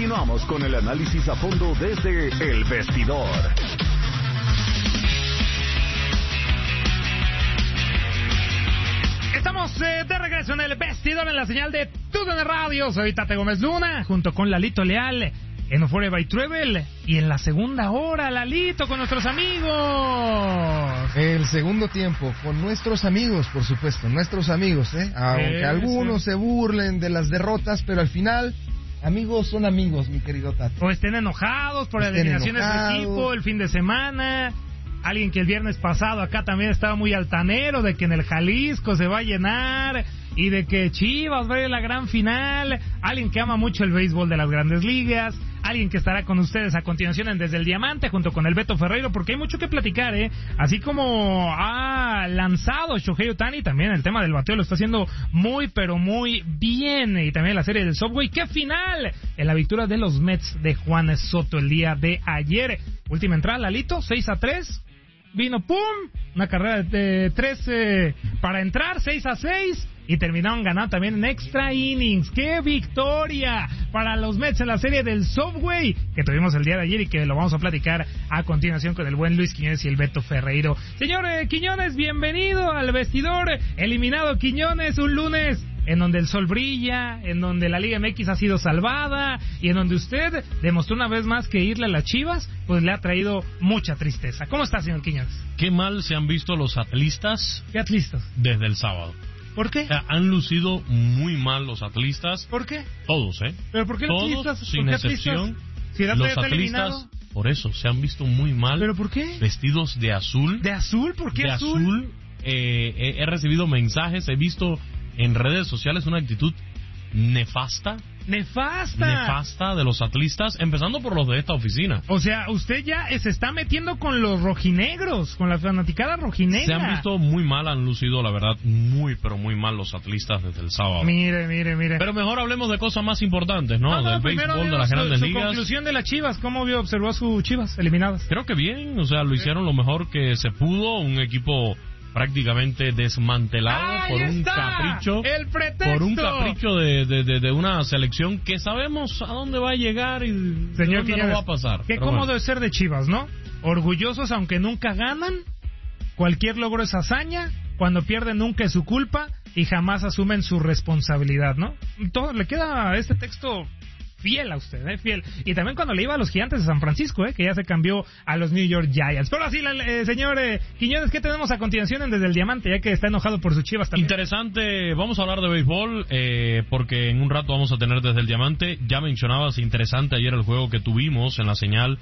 Continuamos con el análisis a fondo desde El Vestidor. Estamos de regreso en El Vestidor en la señal de TUDN Radio. Soy Tate Gómez Luna, junto con Lalito Leal en Euphoria by Travel. Y en la segunda hora, Lalito, con nuestros amigos. El segundo tiempo, con nuestros amigos, por supuesto, nuestros amigos, aunque algunos se burlen de las derrotas, pero al final, amigos son amigos, mi querido Tate. O estén enojados por las eliminaciones del equipo el fin de semana. Alguien que el viernes pasado acá también estaba muy altanero de que en el Jalisco se va a llenar y de que Chivas va a ir a la gran final. Alguien que ama mucho el béisbol de las Grandes Ligas. Alguien que estará con ustedes a continuación en Desde el Diamante junto con el Beto Ferreiro, porque hay mucho que platicar, así como ha lanzado Shohei Ohtani, también el tema del bateo lo está haciendo muy pero muy bien, y también la serie del Subway. ¡Qué final! En la victoria de los Mets de Juan Soto el día de ayer. Última entrada, Lalito, 6-3. Vino, ¡pum! Una carrera de 3 para entrar, 6-6. Y terminaron ganando también en extra innings. ¡Qué victoria para los Mets en la serie del Subway que tuvimos el día de ayer y que lo vamos a platicar a continuación con el buen Luis Quiñones y el Beto Ferreiro! Señor Quiñones, bienvenido al Vestidor. Eliminado Quiñones, un lunes en donde el sol brilla, en donde la Liga MX ha sido salvada y en donde usted demostró una vez más que irle a las Chivas pues le ha traído mucha tristeza. ¿Cómo está, señor Quiñones? Qué mal se han visto los atlistas. ¿Qué atlistas? Desde el sábado. ¿Por qué? O sea, han lucido muy mal los atlistas. ¿Por qué? Todos, ¿Pero por qué los atlistas? Sin excepción. Si los atlistas, eliminado. Por eso, se han visto muy mal. ¿Pero por qué? Vestidos de azul. ¿De azul? ¿Por qué de azul? He recibido mensajes, he visto en redes sociales una actitud nefasta de los atlistas, empezando por los de esta oficina. O sea, usted ya se está metiendo con los rojinegros, con la fanaticada rojinegra. Se han visto muy mal, han lucido, la verdad, muy, pero muy mal los atlistas desde el sábado. Mire. Pero mejor hablemos de cosas más importantes, ¿no? Del béisbol, de las Grandes Ligas. Su conclusión de las Chivas, ¿cómo observó a sus Chivas eliminadas? Creo que bien, o sea, lo hicieron lo mejor que se pudo, un equipo prácticamente desmantelado por un capricho, de una selección que sabemos a dónde va a llegar y señor dónde no va a pasar. Qué cómodo es ser de Chivas, ¿no? Orgullosos aunque nunca ganan, cualquier logro es hazaña, cuando pierden nunca es su culpa y jamás asumen su responsabilidad, ¿no? Todo le queda a este texto fiel a usted, fiel. Y también cuando le iba a los Gigantes de San Francisco, que ya se cambió a los New York Giants. Pero así, señor Quiñones, ¿qué tenemos a continuación en Desde el Diamante? Ya que está enojado por sus Chivas también. Interesante, vamos a hablar de béisbol, porque en un rato vamos a tener Desde el Diamante. Ya mencionabas, interesante ayer el juego que tuvimos en la señal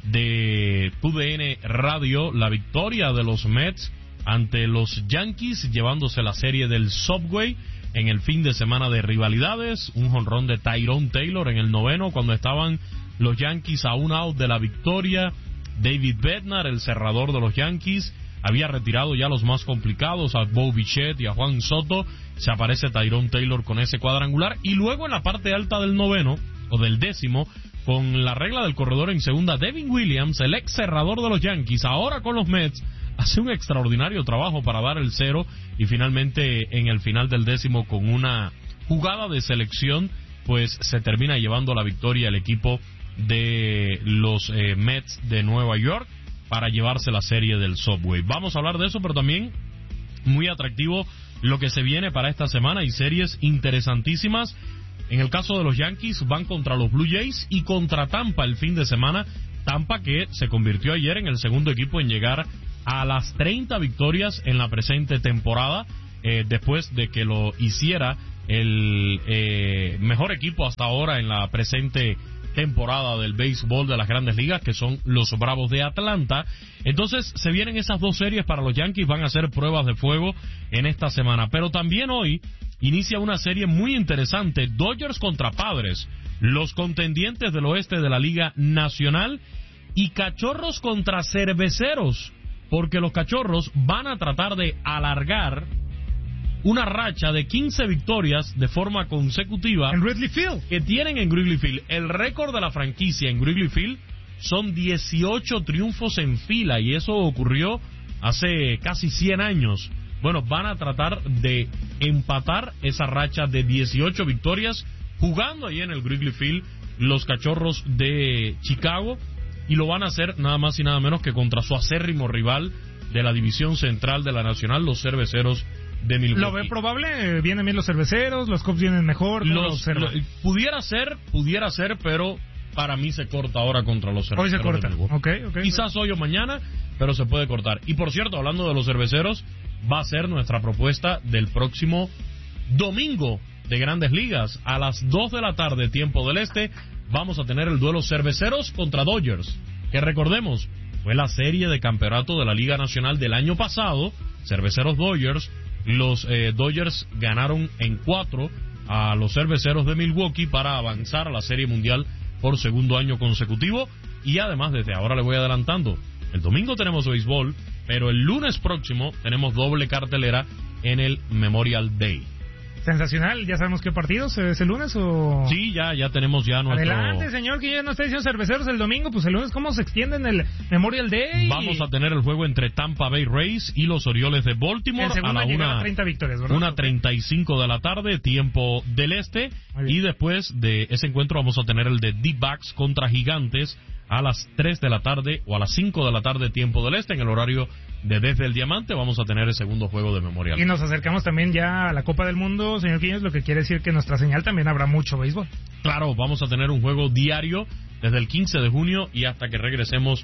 de TUDN Radio, la victoria de los Mets ante los Yankees, llevándose la serie del Subway. En el fin de semana de rivalidades, un jonrón de Tyrone Taylor en el 9º, cuando estaban los Yankees a un out de la victoria. David Bednar, el cerrador de los Yankees, había retirado ya los más complicados, a Bo Bichette y a Juan Soto. Se aparece Tyrone Taylor con ese cuadrangular. Y luego en la parte alta del 9º, o del 10º, con la regla del corredor en segunda, Devin Williams, el ex cerrador de los Yankees, ahora con los Mets, hace un extraordinario trabajo para dar el 0 y finalmente en el final del 10º, con una jugada de selección, pues se termina llevando la victoria el equipo de los Mets de Nueva York para llevarse la serie del Subway. Vamos a hablar de eso, pero también muy atractivo lo que se viene para esta semana y series interesantísimas. En el caso de los Yankees van contra los Blue Jays y contra Tampa el fin de semana. Tampa, que se convirtió ayer en el segundo equipo en llegar a las 30 victorias en la presente temporada, después de que lo hiciera el mejor equipo hasta ahora en la presente temporada del béisbol de las Grandes Ligas, que son los Bravos de Atlanta. Entonces se vienen esas dos series para los Yankees, van a ser pruebas de fuego en esta semana. Pero también hoy inicia una serie muy interesante, Dodgers contra Padres, los contendientes del oeste de la Liga Nacional, y Cachorros contra Cerveceros, porque los Cachorros van a tratar de alargar una racha de 15 victorias de forma consecutiva en Wrigley Field, que tienen en Wrigley Field. El récord de la franquicia en Wrigley Field son 18 triunfos en fila, y eso ocurrió hace casi 100 años. Bueno, van a tratar de empatar esa racha de 18 victorias jugando ahí en el Wrigley Field los Cachorros de Chicago, y lo van a hacer nada más y nada menos que contra su acérrimo rival de la división central de la Nacional, los Cerveceros de Milwaukee. ¿Lo ve probable? ¿Vienen bien los Cerveceros? ¿Los Cubs vienen mejor? Pudiera ser, pero para mí se corta ahora contra los Cerveceros. Hoy se corta. Okay. Quizás hoy o mañana, pero se puede cortar. Y por cierto, hablando de los Cerveceros, va a ser nuestra propuesta del próximo domingo de Grandes Ligas. A las 2 de la tarde, tiempo del este, vamos a tener el duelo Cerveceros contra Dodgers, que recordemos, fue la serie de campeonato de la Liga Nacional del año pasado. Cerveceros-Dodgers. Los Dodgers ganaron en 4 a los Cerveceros de Milwaukee para avanzar a la Serie Mundial por segundo año consecutivo. Y además, desde ahora le voy adelantando, el domingo tenemos béisbol, pero el lunes próximo tenemos doble cartelera en el Memorial Day. Sensacional, ¿ya sabemos qué partidos? ¿Es el lunes o...? Sí, ya tenemos nuestro... Adelante, señor, que ya no está diciendo Cerveceros el domingo, pues el lunes, ¿cómo se extiende en el Memorial Day? Vamos a tener el juego entre Tampa Bay Rays y los Orioles de Baltimore a la 1:30 victorias, ¿verdad? 1:35 de la tarde, tiempo del este, y después de ese encuentro vamos a tener el de D-Backs contra Gigantes a las 3 de la tarde o a las 5 de la tarde, tiempo del este, en el horario de Desde el Diamante. Vamos a tener el segundo juego de Memorial. Y nos acercamos también ya a la Copa del Mundo, señor Quiñones, lo que quiere decir que en nuestra señal también habrá mucho béisbol. Claro, vamos a tener un juego diario desde el 15 de junio y hasta que regresemos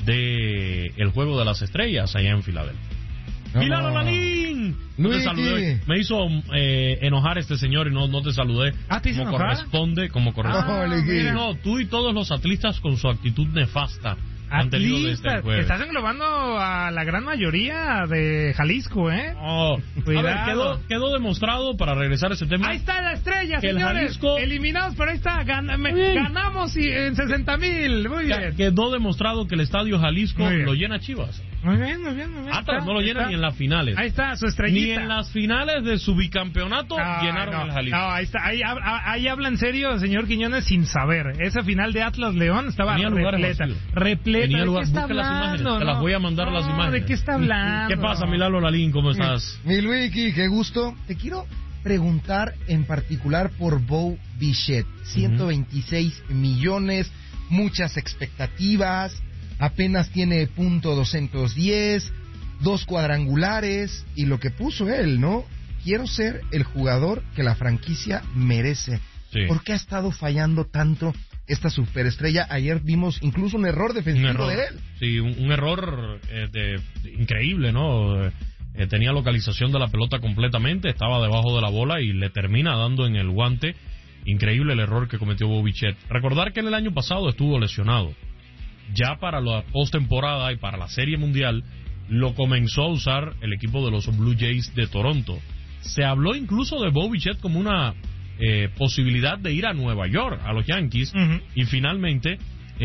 de el Juego de las Estrellas allá en Filadelfia. ¡Milano Lalín! No te saludé. Me hizo enojar este señor y no te saludé. ¿Te hizo enojar? Como corresponde. No, tú y todos los atlistas con su actitud nefasta han tenido de este jueves. Estás englobando a la gran mayoría de Jalisco, ¿eh? Cuidado. A ver, quedó demostrado, para regresar a ese tema. Ahí está la estrella, que señores. Jalisco... Eliminados, pero ahí está. Ganamos en 60,000. Muy bien. Quedó demostrado que el Estadio Jalisco lo llena Chivas. Muy bien. No lo llenan ni en las finales. Ahí está, su estrellita. Ni en las finales de su bicampeonato llenaron el Jalisco. No, ahí está. Ahí habla en serio, señor Quiñones, sin saber. Esa final de Atlas León estaba repleta. Tenía lugar. Busca las imágenes. Te las voy a mandar las imágenes. ¿De qué está hablando? ¿Qué pasa, Milano Lalín? ¿Cómo estás? Mi Luiki, qué gusto. Te quiero preguntar en particular por Bo Bichette. 126 millones, muchas expectativas. Apenas tiene .210, 2 cuadrangulares y lo que puso él, ¿no? Quiero ser el jugador que la franquicia merece. Sí. ¿Por qué ha estado fallando tanto esta superestrella? Ayer vimos incluso un error defensivo de él. Sí, un error increíble, ¿no? Tenía localización de la pelota completamente, estaba debajo de la bola y le termina dando en el guante. Increíble el error que cometió Bo Bichette. Recordar que en el año pasado estuvo lesionado. Ya para la postemporada y para la Serie Mundial lo comenzó a usar el equipo de los Blue Jays de Toronto. Se habló incluso de Bo Bichette como una posibilidad de ir a Nueva York, a los Yankees, y finalmente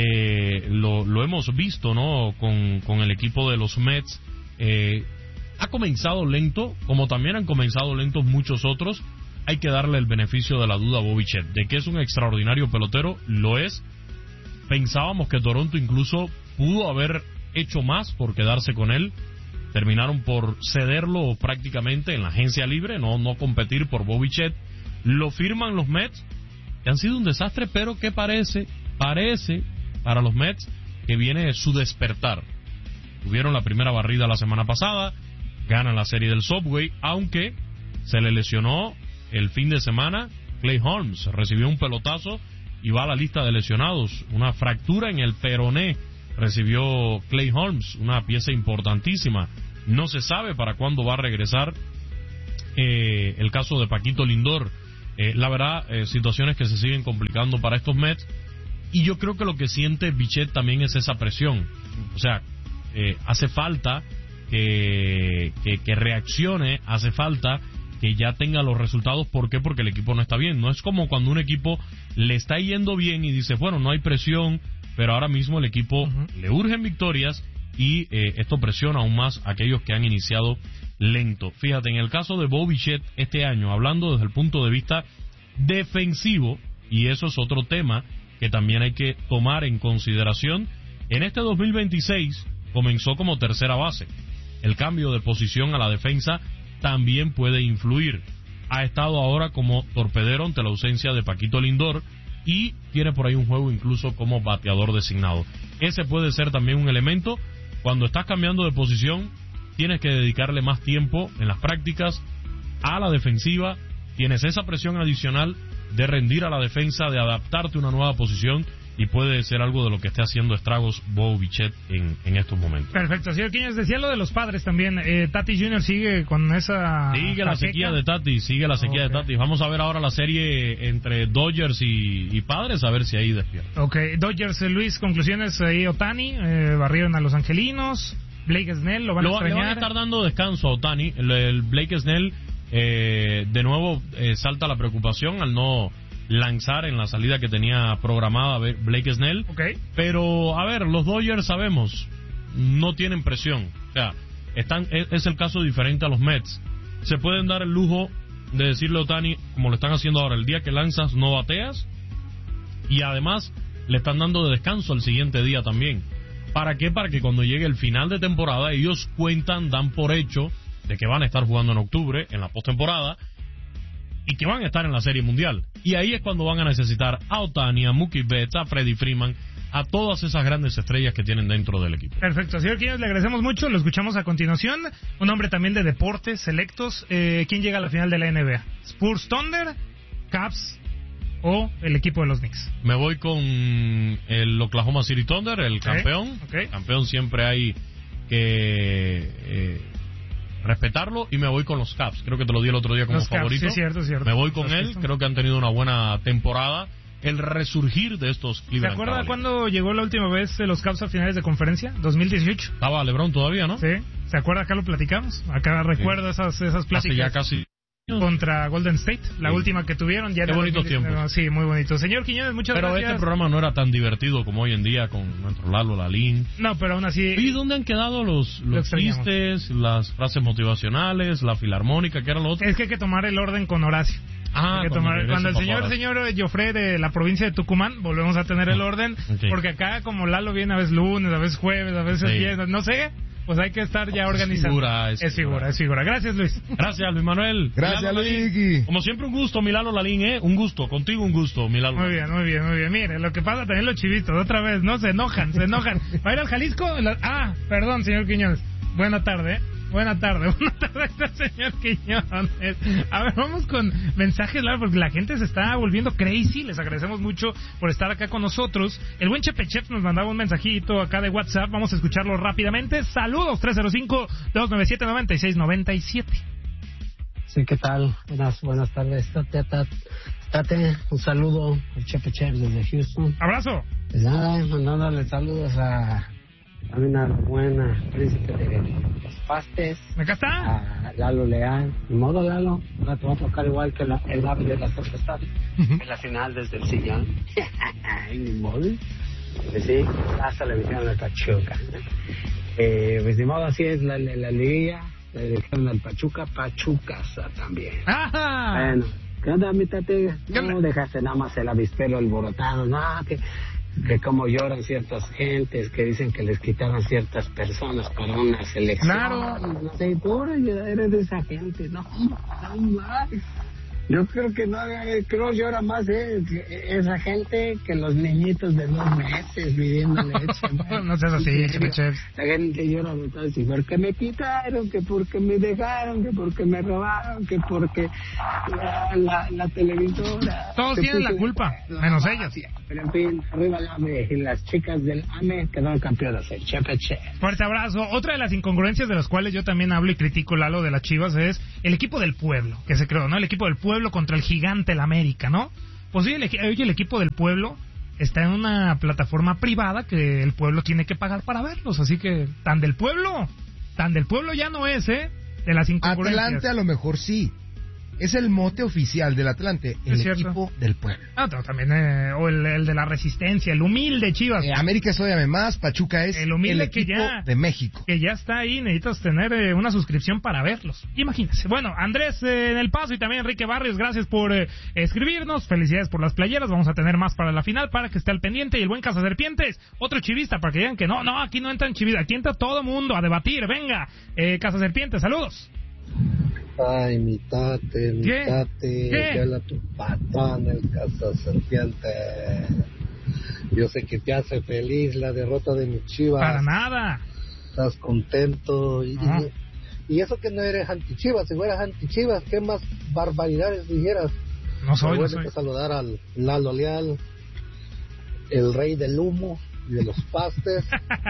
lo hemos visto, ¿no? Con el equipo de los Mets. Ha comenzado lento, como también han comenzado lentos muchos otros. Hay que darle el beneficio de la duda a Bo Bichette. De que es un extraordinario pelotero, lo es. Pensábamos que Toronto incluso pudo haber hecho más por quedarse con él. Terminaron por cederlo prácticamente en la agencia libre, no competir por Bo Bichette. Lo firman los Mets, que han sido un desastre, pero que parece para los Mets que viene su despertar. Tuvieron la primera barrida la semana pasada, ganan la serie del Subway, aunque se le lesionó el fin de semana. Clay Holmes recibió un pelotazo y va a la lista de lesionados. Una fractura en el peroné recibió Clay Holmes, una pieza importantísima. No se sabe para cuándo va a regresar. El caso de Paquito Lindor. La verdad, situaciones que se siguen complicando para estos Mets. Y yo creo que lo que siente Bichette también es esa presión. O sea, hace falta que reaccione, hace falta que ya tenga los resultados. ¿Por qué? Porque el equipo no está bien. No es como cuando un equipo le está yendo bien y dice, bueno, no hay presión, pero ahora mismo el equipo le urgen victorias y esto presiona aún más a aquellos que han iniciado lento. Fíjate, en el caso de Bo Bichette este año, hablando desde el punto de vista defensivo, y eso es otro tema que también hay que tomar en consideración, en este 2026 comenzó como tercera base. El cambio de posición a la defensa también puede influir. Ha estado ahora como torpedero ante la ausencia de Paquito Lindor, y tiene por ahí un juego incluso como bateador designado. Ese puede ser también un elemento. Cuando estás cambiando de posición, tienes que dedicarle más tiempo en las prácticas a la defensiva. Tienes esa presión adicional de rendir a la defensa, de adaptarte a una nueva posición, y puede ser algo de lo que esté haciendo estragos Bo Bichette en estos momentos. Perfecto, señor Quiñones, decía lo de los padres también. Tatis Jr. sigue con esa... Sigue la sequía de Tatis, de Tatis. Vamos a ver ahora la serie entre Dodgers y Padres, a ver si ahí despierta. Ok, Dodgers, Luis, conclusiones ahí. Ohtani, barrieron a los angelinos. Blake Snell, lo van a extrañar. Le van a estar dando descanso a Ohtani. El Blake Snell, de nuevo, salta la preocupación al no lanzar en la salida que tenía programada Blake Snell. Okay. Pero, a ver, los Dodgers sabemos, no tienen presión. O sea, es el caso diferente a los Mets. Se pueden dar el lujo de decirle a Ohtani, como lo están haciendo ahora, el día que lanzas no bateas, y además le están dando de descanso el siguiente día también. ¿Para qué? Para que cuando llegue el final de temporada ellos dan por hecho de que van a estar jugando en octubre, en la postemporada, y que van a estar en la Serie Mundial. Y ahí es cuando van a necesitar a Ohtani, a Mookie Betts, a Freddie Freeman, a todas esas grandes estrellas que tienen dentro del equipo. Perfecto, señor Quiñones, le agradecemos mucho. Lo escuchamos a continuación. Un hombre también de deportes selectos. ¿Quién llega a la final de la NBA? ¿Spurs, Thunder, Cavs o el equipo de los Knicks? Me voy con el Oklahoma City Thunder, el campeón. Okay. Campeón siempre hay que respetarlo, y me voy con los Cavs. Creo que te lo di el otro día como los favorito. Cavs, sí, cierto. Me voy con él. Creo que han tenido una buena temporada. El resurgir de estos Cleveland ¿Se acuerda Cavaliers. cuando llegó la última vez los Cavs a finales de conferencia? 2018. Estaba LeBron todavía, ¿no? Sí. ¿Se acuerda? Acá lo platicamos. Acá recuerdo esas pláticas. Hace ya casi contra Golden State, la última que tuvieron. Ya Qué bonitos tiempos. Sí, muy bonito. Señor Quiñones, muchas gracias. Pero este programa no era tan divertido como hoy en día con nuestro Lalo Lalín. No, pero aún así... ¿Y dónde han quedado los chistes, las frases motivacionales, la filarmónica, que era lo otro? Es que hay que tomar el orden con Horacio. Cuando el señor Joffre de la provincia de Tucumán, volvemos a tener el orden, porque acá como Lalo viene a veces lunes, a veces jueves, a veces viernes, no sé, pues hay que estar ya organizado. Es figura. Gracias, Luis. Gracias, Luis Manuel. Gracias, Luis. Como siempre, un gusto, Milalo Lalín, Un gusto, contigo un gusto, Milalo. Muy bien. Mire, lo que pasa también los chivitos, otra vez, no se enojan. ¿Va a ir al Jalisco? Perdón, señor Quiñones. Buena tarde, señor Quiñones. A ver, vamos con mensajes, porque la gente se está volviendo crazy. Les agradecemos mucho por estar acá con nosotros. El buen Chepe Chef nos mandaba un mensajito acá de WhatsApp. Vamos a escucharlo rápidamente. Saludos, 305-297-9697. Sí, ¿qué tal? Buenas tardes. Tate, un saludo al Chepe Chef desde Houston. Abrazo. Pues nada, mandándole saludos también a la buena príncipe de los pastes. Acá está. A Lalo Leal. Ni modo, Lalo. Ahora te va a tocar igual que el ave de las tempestades. En la final desde el sillón. Ni modo. Pues sí, hasta le dijeron al Pachuca. Pues ni modo, así es la liguilla. Le dijeron al Pachucasa también. ¡Ajá! Bueno, ¿qué onda, mi tate? No dejaste nada más el avispero alborotado. No, que como lloran ciertas gentes, que dicen que les quitaron ciertas personas para una selección. Claro. No sé, tú eres de esa gente, no más. Yo creo que llora más esa gente que los niñitos de 2 meses pidiendo leche. No seas así, Chef. La gente llora entonces, porque me quitaron, que porque me dejaron, que porque me robaron, que porque la televisora. Todos tienen la culpa, menos ellos. Pero en fin, arriba el AME, y las chicas del AME quedaron campeonas, el Chepe Chef. Fuerte abrazo. Otra de las incongruencias de las cuales yo también hablo y critico, Lalo, de las Chivas, es el equipo del pueblo, que se creó, ¿no? El equipo del pueblo contra el gigante, el América, ¿no? Pues sí, el equipo del pueblo está en una plataforma privada que el pueblo tiene que pagar para verlos, así que tan del pueblo ya no es, de las incongruencias. Atlante a lo mejor sí. Es el mote oficial del Atlante, el equipo del pueblo. También, o el de la resistencia, el humilde Chivas. América es óyame más, Pachuca es el equipo de México. Que ya está ahí, necesitas tener una suscripción para verlos. Imagínense. Bueno, Andrés en El Paso y también Enrique Barrios, gracias por escribirnos. Felicidades por las playeras. Vamos a tener más para la final, para que esté al pendiente. Y el buen Cazaserpientes, otro chivista, para que digan que no, aquí no entran chivistas, aquí entra todo mundo a debatir. Venga, Cazaserpientes, saludos. Ay, mi tate, vela tu patán, el cazaserpiente. Yo sé que te hace feliz la derrota de mis Chivas. Para nada. Estás contento y eso que no eres anti-Chivas. Si fueras anti-Chivas, ¿qué más barbaridades dijeras? No soy. Que saludar al Lalo Leal, el rey del humo y de los pastes.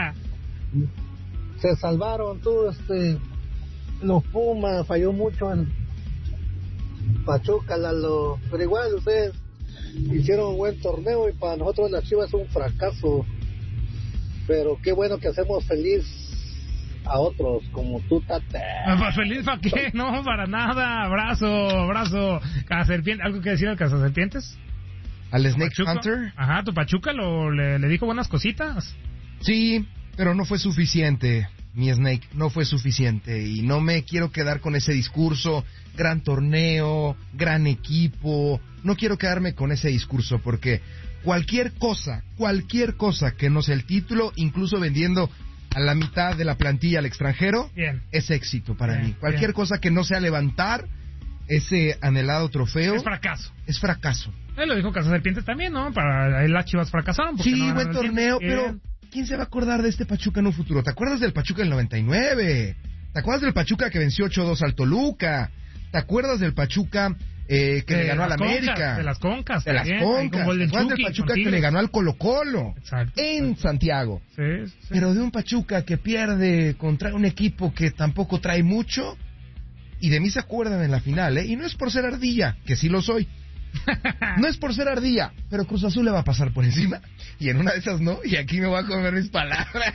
Se salvaron tú, los Pumas, falló mucho en Pachuca, Lalo, pero igual ustedes hicieron un buen torneo y para nosotros las Chivas es un fracaso, pero qué bueno que hacemos feliz a otros como tú, Tate. ¿Feliz para qué? No, para nada. Abrazo. Cazaserpiente, ¿algo que decir al Cazaserpientes? ¿Al Snake Pachuca? Hunter? Ajá, ¿tu Pachuca le dijo buenas cositas? Sí, pero no fue suficiente, mi Snake, no fue suficiente. Y no me quiero quedar con ese discurso, gran torneo, gran equipo. No quiero quedarme con ese discurso porque cualquier cosa que no sea el título, incluso vendiendo a la mitad de la plantilla al extranjero, bien, es éxito para mí. Cualquier cosa que no sea levantar ese anhelado trofeo es fracaso. Él lo dijo Cazaserpientes también, ¿no? Para él las Chivas fracasaron. Sí, no buen torneo, pero ¿quién se va a acordar de este Pachuca en un futuro? ¿Te acuerdas del Pachuca del 99? ¿Te acuerdas del Pachuca que venció 8-2 al Toluca? ¿Te acuerdas del Pachuca que le ganó al América? De las Concas. ¿Te acuerdas del Pachuca que le ganó al Colo-Colo? Exacto. En Santiago. Sí. Pero de un Pachuca que pierde contra un equipo que tampoco trae mucho, y de mí se acuerdan en la final, ¿eh? Y no es por ser ardilla, que sí lo soy. No es por ser ardilla, pero Cruz Azul le va a pasar por encima. Y en una de esas no, y aquí me voy a comer mis palabras.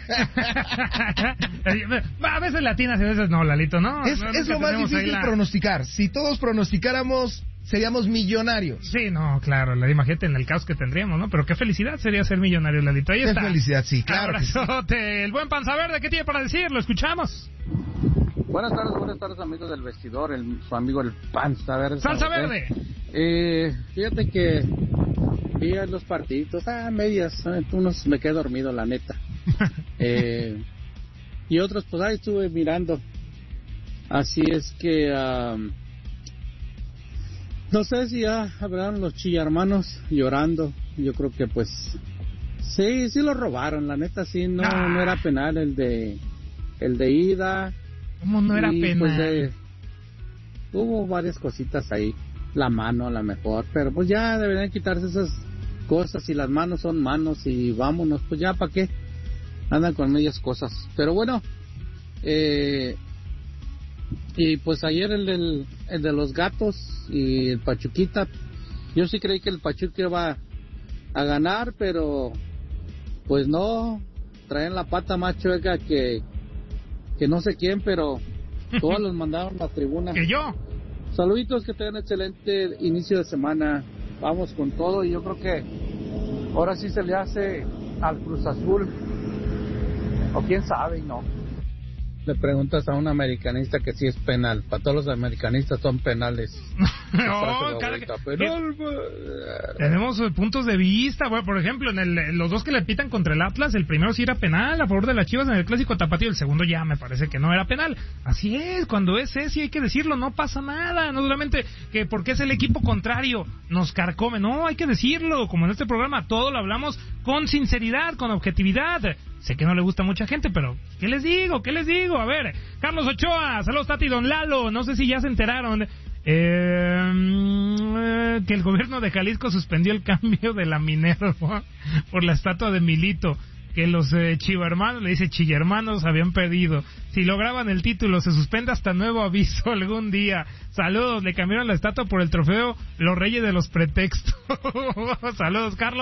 A veces latinas y a veces no, Lalito, ¿no? Es lo más difícil pronosticar. Si todos pronosticáramos, seríamos millonarios. Sí, no, claro, imagínate en el caos que tendríamos, ¿no? Pero qué felicidad sería ser millonario, Lalito. Ahí está. Qué felicidad, sí, claro. Abrazote. Sí. El buen Panza Verde, ¿qué tiene para decir? Lo escuchamos. Buenas tardes, amigos del vestidor, su amigo el Panza Verde. ¡Salsa Verde! Fíjate que vi los partiditos, medias, unos me quedé dormido, la neta. Y otros, pues ahí estuve mirando. Así es que, no sé si ya hablaron los chillarmanos llorando. Yo creo que pues, sí lo robaron, la neta, sí, no era penal el de ida. ¿Cómo no era penal? Pues, hubo varias cositas ahí, la mano a lo mejor, pero pues ya deberían quitarse esas cosas, y las manos son manos y vámonos, pues ya para qué andan con medias cosas. Pero bueno, y pues ayer el de los gatos y el Pachuquita, yo sí creí que el Pachuca iba a ganar, pero pues no, traen la pata más chueca que no sé quién, pero todos los mandaron a la tribuna. ¿Que yo? Saluditos, que tengan excelente inicio de semana. Vamos con todo, y yo creo que ahora sí se le hace al Cruz Azul, o quién sabe, y no. Le preguntas a un americanista que sí es penal. Para todos los americanistas son penales. No, tenemos puntos de vista. Bueno, por ejemplo, en los dos que le pitan contra el Atlas, el primero sí era penal a favor de las Chivas en el Clásico Tapatío, el segundo ya me parece que no era penal. Así es, cuando es sí hay que decirlo, no pasa nada. No solamente que porque es el equipo contrario nos carcome, no, hay que decirlo. Como en este programa todo lo hablamos con sinceridad, con objetividad. Sé que no le gusta a mucha gente, pero ¿qué les digo? A ver, Carlos Ochoa, saludos Tati, Don Lalo, no sé si ya se enteraron que el gobierno de Jalisco suspendió el cambio de la Minerva por la estatua de Milito, que los chivermanos, le dice chillermanos, habían pedido. Si lograban el título, se suspende hasta nuevo aviso algún día. Saludos, le cambiaron la estatua por el trofeo Los Reyes de los Pretextos. Saludos, Carlos.